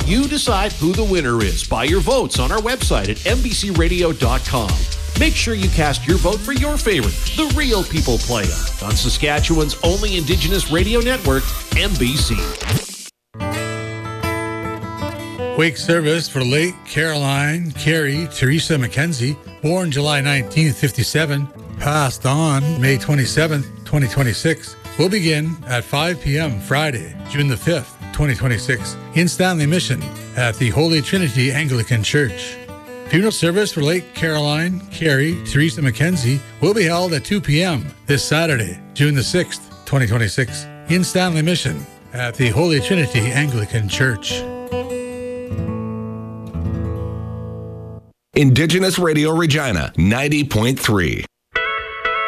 You decide who the winner is by your votes on our website at mbcradio.com. Make sure you cast your vote for your favorite, the Real People Playa, on Saskatchewan's only Indigenous radio network, MBC. Wake service for late Caroline Carey Teresa Mackenzie, born July 1957, passed on May 27, 2026, will begin at 5 p.m. Friday, June the 5th, 2026, in Stanley Mission at the Holy Trinity Anglican Church. Funeral service for late Caroline Carey Teresa Mackenzie will be held at 2 p.m. this Saturday, June the 6th, 2026, in Stanley Mission at the Holy Trinity Anglican Church. Indigenous Radio Regina 90.3.